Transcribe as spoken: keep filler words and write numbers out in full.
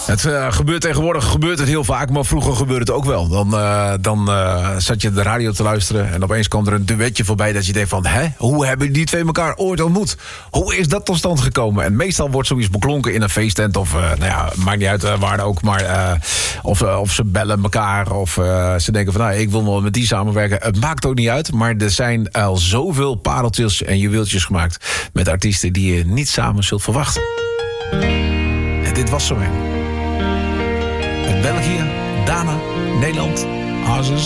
Het uh, gebeurt tegenwoordig gebeurt het heel vaak, maar vroeger gebeurde het ook wel. Dan, uh, dan uh, zat je de radio te luisteren en opeens kwam er een duetje voorbij dat je denkt van, hè, hoe hebben die twee elkaar ooit ontmoet? Hoe is dat tot stand gekomen? En meestal wordt zoiets beklonken in een feesttent of, uh, nou ja, maakt niet uit uh, waar ook, maar uh, of, uh, of ze bellen elkaar of uh, ze denken van, nou, ik wil wel met die samenwerken. Het maakt ook niet uit, maar er zijn al zoveel pareltjes en juweeltjes gemaakt met artiesten die je niet samen zult verwachten. En dit was zo een. Uit België, Dana, Nederland, Hazes.